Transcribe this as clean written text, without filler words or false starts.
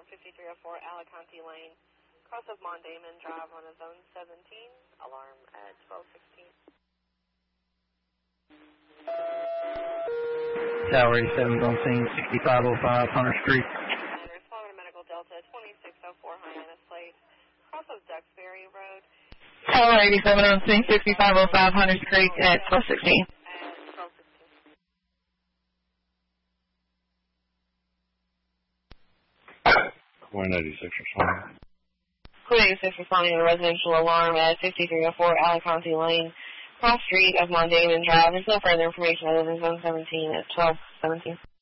5304 Alicante Lane, cross of Mondamon Drive on a Zone 17, alarm at 1216. Tower 87 on scene, 6505 Hunter Street. Responding to Medical Delta 2604 Hyannis Place, cross of Duxbury Road. Tower 87 on scene, 6505 Hunter Street at 1216. Queen 86 responding. Queen 86 responding to a residential alarm at 5304 Alicante Lane, cross street of Mondamon Drive. There's no further information other than Zone 17 at 1217.